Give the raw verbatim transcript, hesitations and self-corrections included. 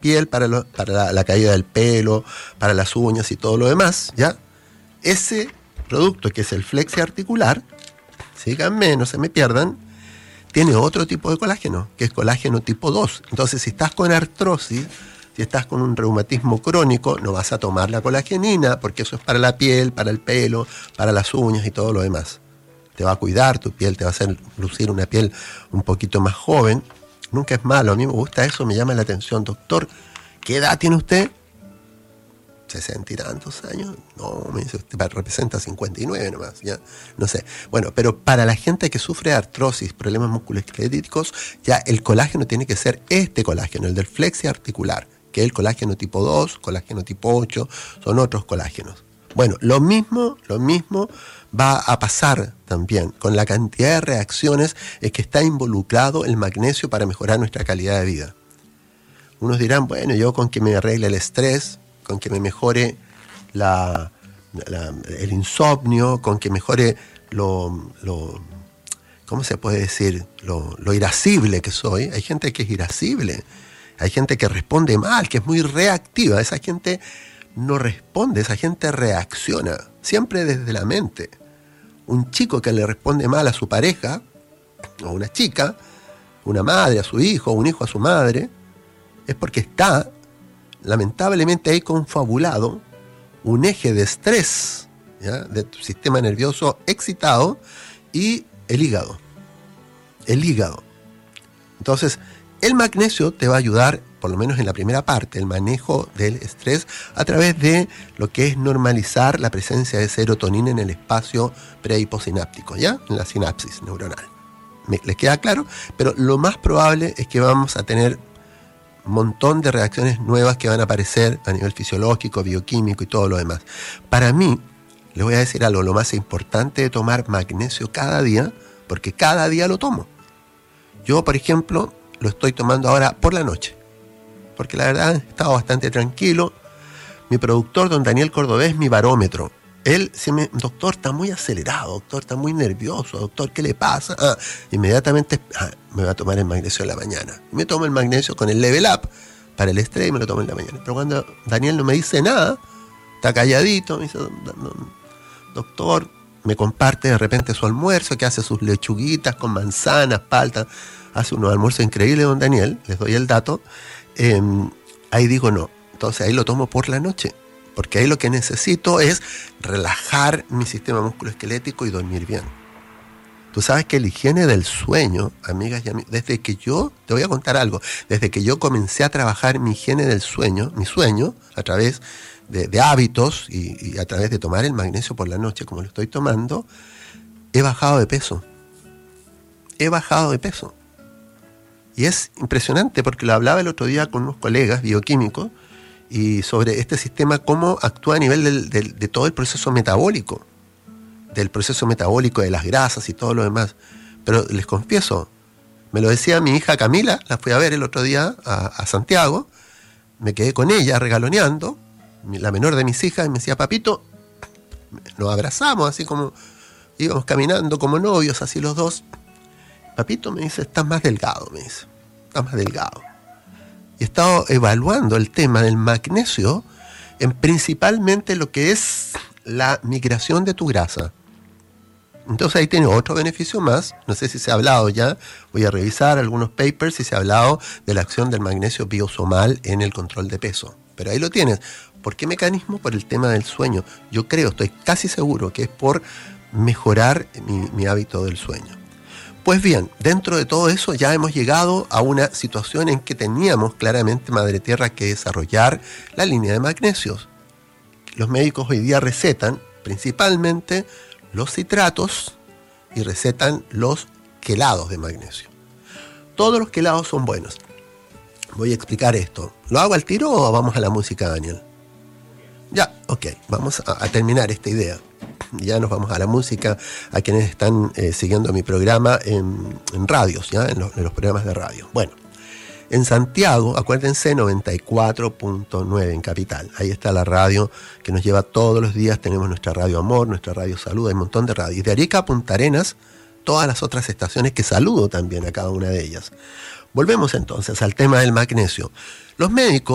piel, para, lo, para la, la caída del pelo, para las uñas y todo lo demás, ¿ya? Ese producto, que es el Flexi Articular, síganme, no se me pierdan, tiene otro tipo de colágeno, que es colágeno tipo dos. Entonces, si estás con artrosis, si estás con un reumatismo crónico, no vas a tomar la colagenina, porque eso es para la piel, para el pelo, para las uñas y todo lo demás. Te va a cuidar tu piel, te va a hacer lucir una piel un poquito más joven. Nunca es malo, a mí me gusta eso, me llama la atención. Doctor, ¿qué edad tiene usted? ¿sesenta y tantos años? No, me dice, usted representa cincuenta y nueve nomás, ya, no sé. Bueno, pero para la gente que sufre de artrosis, problemas musculoesqueléticos, ya el colágeno tiene que ser este colágeno, el del Flexi Articular, que es el colágeno tipo dos, colágeno tipo ocho, son otros colágenos. Bueno, lo mismo, lo mismo va a pasar también con la cantidad de reacciones en que está involucrado el magnesio para mejorar nuestra calidad de vida. Unos dirán, bueno, yo con que me arregle el estrés, con que me mejore la, la, el insomnio, con que mejore lo, lo ¿cómo se puede decir? Lo, lo irascible que soy. Hay gente que es irascible, hay gente que responde mal, que es muy reactiva. Esa gente no responde, esa gente reacciona, siempre desde la mente. Un chico que le responde mal a su pareja, o una chica, una madre a su hijo, un hijo a su madre, es porque está lamentablemente hay confabulado un eje de estrés, ¿ya?, de tu sistema nervioso excitado y el hígado. El hígado. Entonces, el magnesio te va a ayudar, por lo menos en la primera parte, el manejo del estrés a través de lo que es normalizar la presencia de serotonina en el espacio pre- y postsináptico, ¿ya?, en la sinapsis neuronal. ¿Les queda claro? Pero lo más probable es que vamos a tener montón de reacciones nuevas que van a aparecer a nivel fisiológico, bioquímico y todo lo demás. Para mí, les voy a decir algo, lo más importante de tomar magnesio cada día, porque cada día lo tomo. Yo, por ejemplo, lo estoy tomando ahora por la noche, porque la verdad he estado bastante tranquilo. Mi productor, don Daniel Cordobés, es mi barómetro. Él, si me, doctor, está muy acelerado, doctor, está muy nervioso, doctor, ¿qué le pasa? Ah, inmediatamente ah, me va a tomar el magnesio en la mañana. Y me tomo el magnesio con el Level Up para el estrés y me lo tomo en la mañana. Pero cuando Daniel no me dice nada, está calladito, me dice, doctor, me comparte de repente su almuerzo, que hace sus lechuguitas con manzanas, palta, hace unos almuerzos increíbles, don Daniel, les doy el dato. Eh, ahí digo no, entonces ahí lo tomo por la noche. Porque ahí lo que necesito es relajar mi sistema musculoesquelético y dormir bien. Tú sabes que la higiene del sueño, amigas y amigos, desde que yo, te voy a contar algo, desde que yo comencé a trabajar mi higiene del sueño, mi sueño, a través de, de hábitos y, y a través de tomar el magnesio por la noche, como lo estoy tomando, he bajado de peso. He bajado de peso. Y es impresionante porque lo hablaba el otro día con unos colegas bioquímicos, y sobre este sistema, cómo actúa a nivel del, del, de todo el proceso metabólico, del proceso metabólico de las grasas y todo lo demás. Pero les confieso, me lo decía mi hija Camila, la fui a ver el otro día a, a Santiago, me quedé con ella regaloneando, la menor de mis hijas, y me decía, papito, nos abrazamos así como, íbamos caminando como novios, así los dos. Papito, me dice, estás más delgado, me dice, estás más delgado. Y he estado evaluando el tema del magnesio en principalmente lo que es la migración de tu grasa. Entonces ahí tiene otro beneficio más. No sé si se ha hablado ya, voy a revisar algunos papers si se ha hablado de la acción del magnesio biosomal en el control de peso. Pero ahí lo tienes. ¿Por qué mecanismo? Por el tema del sueño. Yo creo, estoy casi seguro que es por mejorar mi, mi hábito del sueño. Pues bien, dentro de todo eso ya hemos llegado a una situación en que teníamos claramente, Madre Tierra, que desarrollar la línea de magnesios. Los médicos hoy día recetan principalmente los citratos y recetan los quelados de magnesio. Todos los quelados son buenos. Voy a explicar esto. ¿Lo hago al tiro o vamos a la música, Daniel? Ya, ok, vamos a, a terminar esta idea. Ya nos vamos a la música, a quienes están eh, siguiendo mi programa en, en radios, ¿ya? En, los, en los programas de radio. Bueno, en Santiago, acuérdense, noventa y cuatro punto nueve en Capital. Ahí está la radio que nos lleva todos los días. Tenemos nuestra radio Amor, nuestra radio Salud, hay un montón de radios. De Arica a Punta Arenas, todas las otras estaciones que saludo también a cada una de ellas. Volvemos entonces al tema del magnesio. Los médicos